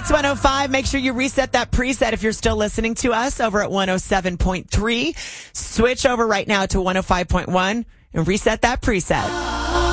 Hits 105. Make sure you reset that preset if you're still listening to us over at 107.3. Switch over right now to 105.1 and reset that preset.